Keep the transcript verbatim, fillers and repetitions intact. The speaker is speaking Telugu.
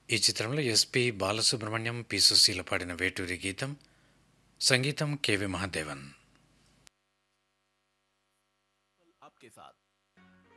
ఈ చిత్రంలో ఎస్పి బాలసుబ్రహ్మణ్యం, పి సుశీల పాడిన వేటూరి గీతం, సంగీతం కెవి మహాదేవన్. आपके साथ